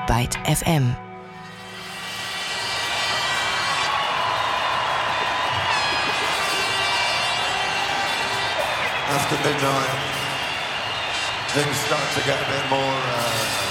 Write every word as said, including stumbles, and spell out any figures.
Byte F M. After midnight, things start to get a bit more uh,